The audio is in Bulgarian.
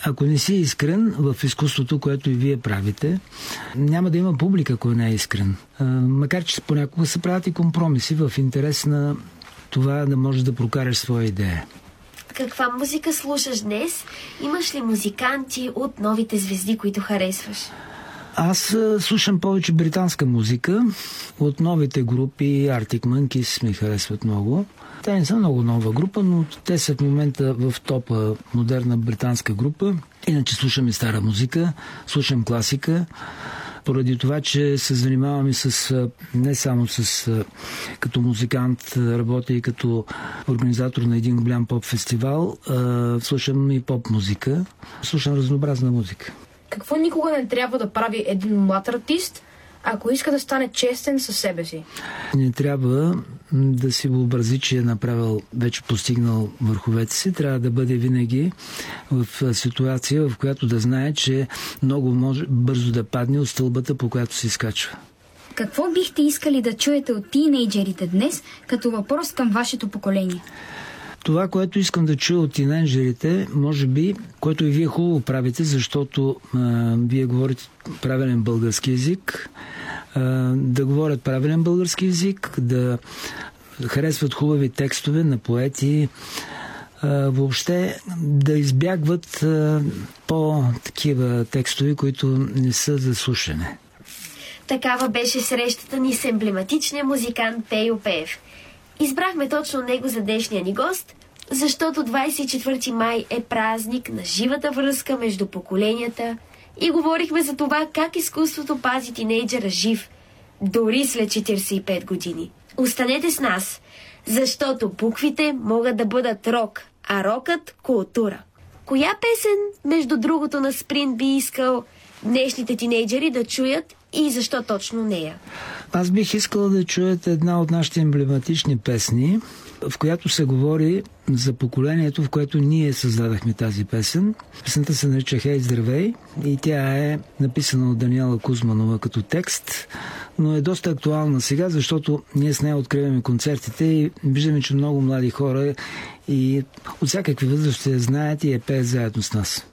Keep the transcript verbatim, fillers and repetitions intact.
ако не си искрен в изкуството, което и вие правите, няма да има публика, ако не е искрен. Макар че понякога се правят и компромиси в интерес на това да можеш да прокараш своя идея. Каква музика слушаш днес? Имаш ли музиканти от новите звезди, които харесваш? Аз слушам повече британска музика. От новите групи Arctic Monkeys ми харесват много. Те не са много нова група, но те са в момента в топа модерна британска група. Иначе слушам и стара музика, слушам класика. Поради това, че се занимавам и с, не само с като музикант, работя и като организатор на един голям поп-фестивал, слушам и поп-музика, слушам разнообразна музика. Какво никога не трябва да прави един млад артист, ако иска да стане честен със себе си? Не трябва да си въобрази, че е направил, вече постигнал върховете си. Трябва да бъде винаги в ситуация, в която да знае, че много може бързо да падне от стълбата, по която се изкачва. Какво бихте искали да чуете от тийнейджерите днес, като въпрос към вашето поколение? Това, което искам да чуя от тинейджерите, може би, което и вие хубаво правите, защото а, вие говорите правилен български език, а, да говорят правилен български език, да харесват хубави текстове на поети, а, въобще да избягват а, по-такива текстове, които не са за слушане. Такава беше срещата ни с емблематичния музикант Пейо Пеев. Избрахме точно него за днешния ни гост, защото двадесет и четвърти май е празник на живата връзка между поколенията и говорихме за това как изкуството пази тинейджера жив, дори след четиридесет и пет години. Останете с нас, защото буквите могат да бъдат рок, а рокът – култура. Коя песен, между другото, на Спринт би искал днешните тинейджери да чуят и защо точно нея? Аз бих искала да чуете една от нашите емблематични песни, в която се говори за поколението, в което ние създадахме тази песен. Песента се нарича «Хей, здравей» и тя е написана от Даниела Кузманова като текст, но е доста актуална сега, защото ние с нея откриваме концертите и виждаме, че много млади хора и от всякакви възрасти знаят и я пеят заедно с нас.